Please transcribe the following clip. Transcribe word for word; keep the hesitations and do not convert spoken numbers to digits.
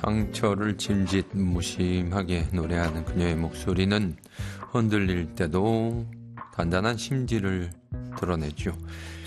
상처를 짐짓 무심하게 노래하는 그녀의 목소리는 흔들릴 때도 단단한 심지를 드러내죠.